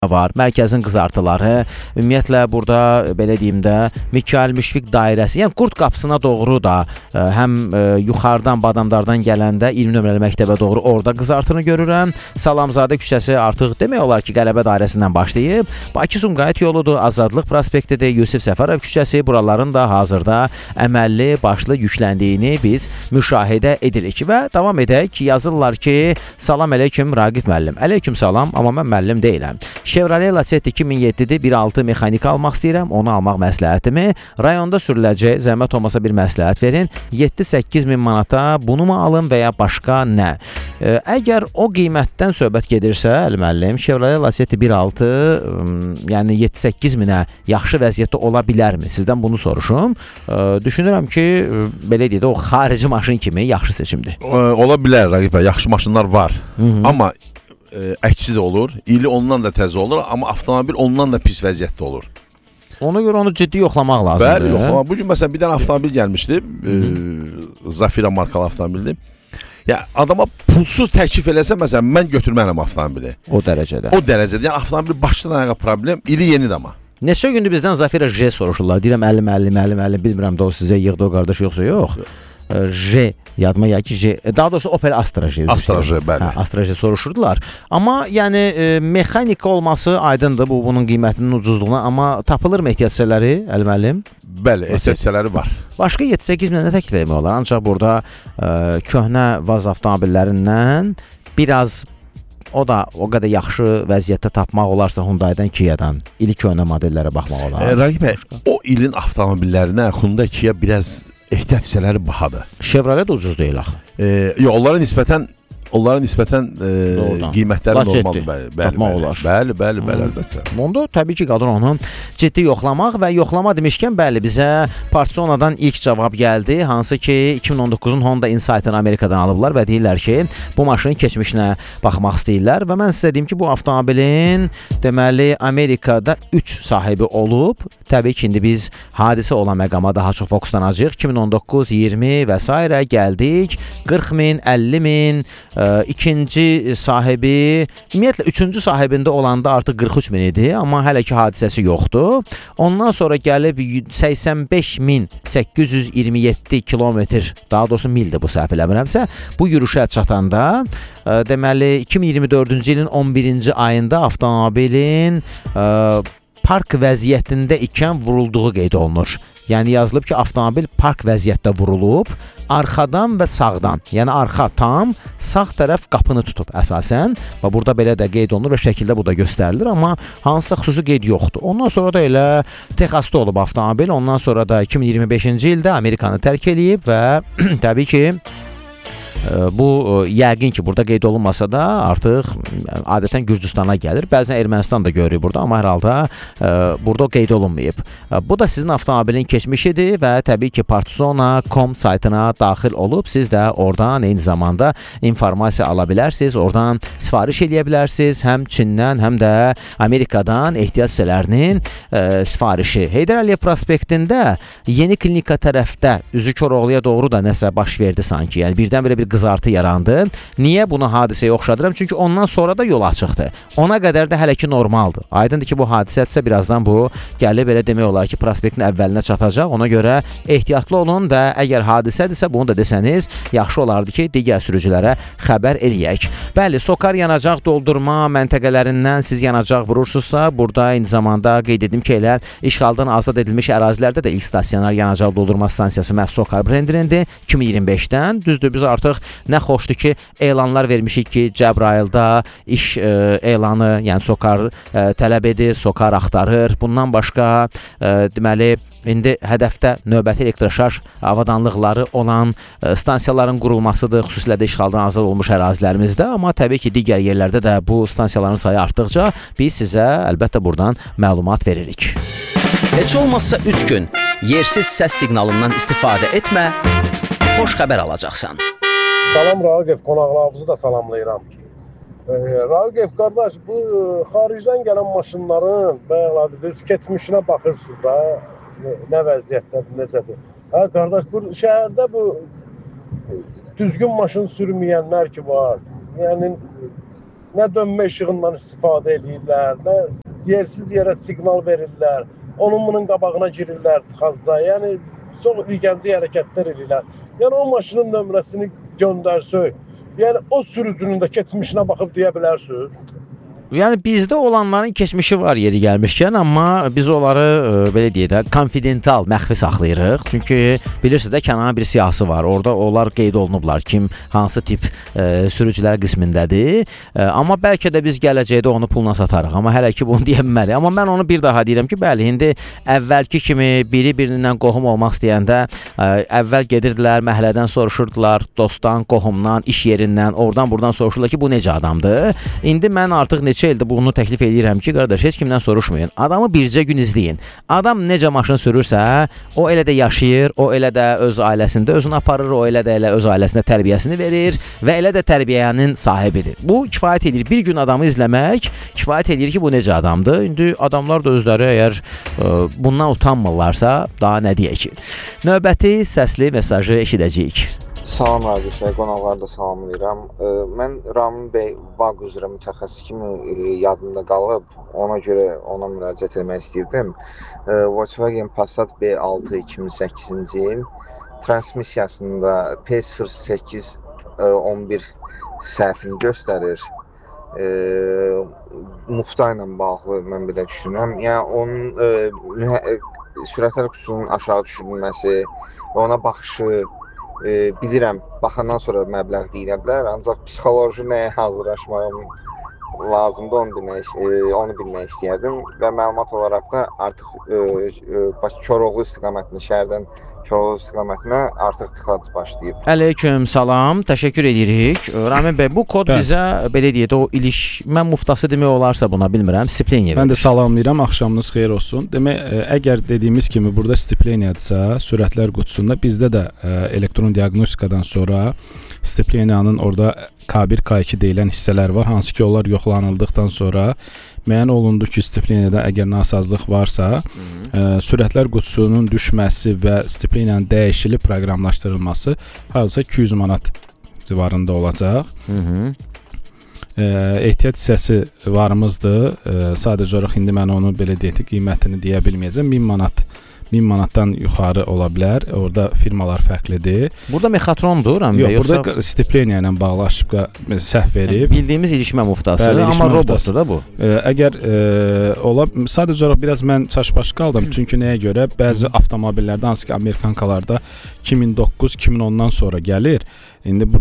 var, mərkəzin qızartıları, ümumiyyətlə burada belə deyim də Mikail Müşfiq dairəsi, yəni Qurd qapısına doğru da həm yuxarıdan Badamdardan gələndə 20 nömrəli məktəbə doğru orada qızartını görürəm. Salamzadə küçəsi artıq demək olar ki, Qələbə dairəsindən başlayıb. Bakı-Sumqayıt yoludur, Azadlıq prospektidir, Yusif Səfərov küçəsi, buraların da hazırda əməlli başlı yükləndiyini biz müşahidə edirik və davam edək. Yazırlar ki, salam əleyküm Raqif müəllim. Əleyküm salam, amma mən müəllim deyiləm. Chevrolet Lacetti 2007-dir, 1.6 mexanika almaq istəyirəm, onu almaq məsləhətimi rayonda sürüləcək, zəhmət olmasa bir məsləhət verin, 7-8 min manata bunu mu alım və ya başqa nə? Əgər o qiymətdən söhbət gedirsə, müəllim, Chevrolet Lacetti 1.6, yəni 7-8 minə yaxşı vəziyyətdə ola bilərmi? Sizdən bunu soruşum. Düşünürəm ki, belə deyək də o xarici maşın kimi yaxşı seçimdir. Ola bilər, Raqib bəy, yaxşı maşınlar var. Amma əksi də olur, ili ondan da təzə olur, amma avtomobil ondan da pis vəziyyətdə olur. Ona görə onu ciddi yoxlamaq lazımdır. Bəli, yoxlamaq. Bugün məsələn bir dənə avtomobil gəlmişdi, Zafira markalı avtomobildir. Ya adama pulsuz təklif eləsə, məsələn, mən götürmərəm avtomobili. O dərəcədə. O dərəcədə. Yəni avtomobil başdan ayağa problem, ili yenidir amma. Neçə gündür bizdən Zafira J soruşurlar. Deyirəm 50, bilmirəm də o sizə yığdı o qardaş yoxsa yox. J yadıma gəlir ki, daha doğrusu Opel Astra J. Astra J, bəli. Astra J soruşurdular. Amma yəni mexanika olması aydındır bunun qiymətinin ucuzluğuna, amma tapılırmı ehtiyat hissələri, müəllim? Bəli, ehtiyat hissələri var. Başqa 7-8 minə nə təklif vermək olar? Ancaq burada köhnə Vaz avtomobillərindən biraz o da o qədər yaxşı vəziyyətdə tapmaq olarsa Hyundai-dan, Kia-dan, ili köhnə modellərə baxmaq olar. Raqib bəy, o ilin avtomobillərinə Hyundai, Kia biraz ehtiyat hissələri bahadır. Chevrolet də ucuz deyil axı. Yox, onlara nisbətən qiymətləri normaldır. Bəli, əlbəttə. Onda təbii ki, qadır onu ciddi yoxlamaq və yoxlama demişkən, bəli, bizə Partsonadan ilk cavab gəldi, hansı ki 2019-un Honda Insight-ını Amerikadan alıblar və deyirlər ki, bu maşının keçmişinə baxmaq istəyirlər və mən sizə deyim ki, bu avtomobilin deməli Amerikada 3 sahibi olub. Təbii ki, indi biz hadisə olan məqama daha çox fokuslanacağıq. 2019, 20 və s. gəldik. 40 min, 50 min, ikinci sahibi, ümumiyyətlə üçüncü sahibində olanda artıq 43 min idi, amma hələ ki hadisəsi yoxdur. Ondan sonra gəlib 85.827 kilometr, daha doğrusu mildir bu səhv eləmirəmsə, bu yürüşə çatanda, deməli 2024-cü ilin 11-ci ayında avtomobilin park vəziyyətində ikən vurulduğu qeyd olunur. Yəni yazılıb ki, avtomobil park vəziyyətdə vurulub, arxadan və sağdan, yəni arxa tam, sağ tərəf qapını tutub əsasən və burada belə də qeyd olunur və şəkildə bu da göstərilir, amma hansısa xüsusi qeyd yoxdur. Ondan sonra da elə Texasda olub avtomobil, ondan sonra da 2025-ci ildə Amerikanı tərk eləyib və təbii ki, bu yəqin ki, burada qeyd olunmasa da artıq adətən Gürcüstana gəlir. Bəzən Ermənistan da görürük burada, amma hər halda burada qeyd olunmayıb. Bu da sizin avtomobilin keçmişidir və təbii ki, Partizona.com saytına daxil olub. Siz də oradan eyni zamanda informasiya ala bilərsiniz, oradan sifariş eləyə bilərsiniz. Həm Çindən, həm də Amerikadan ehtiyat hissələrinin sifarişi. Heydər Əliyev prospektində yeni klinika tərəfdə üzü Koroğluya doğru da nəsə baş verdi sanki. Yəni birdən-birə bir qızartı yarandı. Niyə bunu hadisəyə oxşadıram? Çünki ondan sonra da yol açıqdır. Ona qədər də hələ ki normaldır. Aydındır ki, bu hadisədirsə birazdan bu gəlib belə demək olar ki, prospektin əvvəlinə çatacaq. Ona görə ehtiyatlı olun və əgər hadisədirsə bunu da desəniz, yaxşı olardı ki, digər sürücülərə xəbər eləyək. Bəli, Sokar yanacaq doldurma məntəqələrindən siz yanacaq vurursunuzsa, burada eyni zamanda qeyd edim ki, elə işğaldan azad edilmiş ərazilərdə də ilk stasionar yanacaq doldurma stansiyası məhz Sokar brendinindir. 2025-dən düzdür, biz artıq nə xoşdur ki, elanlar vermişik ki, Cəbrayılda iş elanı, yəni Sokar tələb edir, Sokar axtarır. Bundan başqa deməli İndi hədəfdə növbəti elektroşarj avadanlıqları olan stansiyaların qurulmasıdır, xüsusilə də işğaldan azad olmuş ərazilərimizdə. Amma təbii ki, digər yerlərdə də bu stansiyaların sayı artdıqca biz sizə əlbəttə buradan məlumat veririk. Heç olmazsa 3 gün yersiz səs siqnalından istifadə etmə, xoş xəbər alacaqsan. Salam Raqif, qonaqlarımızı da salamlayıram. Raqif qardaş, bu xaricdən gələn maşınların öz keçmişinə baxırsınız da, nə vəziyyətdədir, necədir? Hə qardaş, bu şəhərdə düzgün maşın sürməyənlər ki var. Yəni nə dönmə işığından istifadə edirlər, nə yersiz yerə siqnal verirlər. Onun bunun qabağına girirlər tıxazda. Yəni çox ilgənci hərəkətlər edirlər. Yəni o maşının nömrəsini göndərsək, yəni o sürücünün də keçmişinə baxıb deyə bilərsiniz. Yəni bizdə olanların keçmişi var yeri gəlmişkən, amma biz onları belə deyək də konfidental, məxfi saxlayırıq. Çünki bilirsiniz də kənarın bir siyahısı var. Orada onlar qeyd olunublar kim hansı tip sürücülər qismindədir. Amma bəlkə də biz gələcəkdə onu pulla satarıq. Amma hələ ki bunu deyə bilmərik. Amma mən onu bir daha deyirəm ki, bəli, indi əvvəlki kimi biri-birindən qohum olmaq istəyəndə əvvəl gedirdilər, məhəllədən soruşurdular, dostdan, qohumdan, iş yerindən, oradan-buradan soruşurdular ki, bu necə adamdır? İndi mən artıq neçə ildir bunu təklif edirəm ki, qardaş, heç kimdən soruşmayın. Adamı bircə gün izləyin. Adam necə maşın sürürsə, o elə də yaşayır, o elə də öz ailəsində özünü aparır, o elə də öz ailəsində tərbiyəsini verir və elə də tərbiyənin sahibidir. Bu kifayət edir. Bir gün adamı izləmək kifayət edir ki, bu necə adamdır. İndi adamlar da özləri əgər bundan utanmırlarsa, daha nə deyək ki. Növbəti səsli mesajı eşidəcəyik. Salam Raqif bəy, qonaqları da salamlayıram. Mən Ramin bəy bağ üzrə mütəxəssis kimi yadımda qalıb, ona görə ona müraciət etmək istəyirdim. Volkswagen Passat B6 2008-ci il transmissiyasında P08 11 səhvini göstərir. Mufta ilə bağlı mən belə düşünürəm. Yəni onun sürətlər qutusunun aşağı düşürülməsi və ona baxışı bilirəm, baxandan sonra məbləğ deyilə bilər, ancaq psixoloji nəyə hazırlaşmağım lazımdır onu bilmək istəyərdim və məlumat olaraq da artıq Koroğlu istiqamətində, şəhərdən Koroğlu istiqamətinə artıq tıxac başlayıb. Əleyküm salam, təşəkkür edirik. Ramin bəy, bu kod bizə belə deyək də o ilişmə muftası demək olarsa buna bilmirəm, stipleniya verir. Mən də salamlayıram, axşamınız xeyir olsun. Demək, əgər dediyimiz kimi burada stipleniyadirsə, sürətlər qutusunda bizdə də elektron diaqnostikadan sonra stipleniyanın orada K1, K2 deyilən hissələr var, hansı ki onlar yoxlanıldıqdan sonra müəyyən olundu ki, stipleniyada əgər nasazlıq varsa, sürətlər qutusunun düşməsi və stipleniyanın dəyişilib proqramlaşdırılması hardasa 200 manat civarında olacaq. Ehtiyat hissəsi varımızdır. Sadəcə olaraq indi mən onu belə deyək, qiymətini deyə bilməyəcəm. 1000 manatdan yuxarı ola bilər. Orada firmalar fərqlidir. Burada mexatrondur, Ramin bəy, yoxsa burada stipleniya ilə bağlı aşıbqa səhv verib. Bildiyimiz ilişmə muftası, amma robotdur da bu. Əgər sadəcə olaraq biraz mən çaşbaş qaldım. Çünki nəyə görə? Bəzi avtomobillərdə, hansı ki, Amerikankalarda 2009-2010-dan sonra gəlir. İndi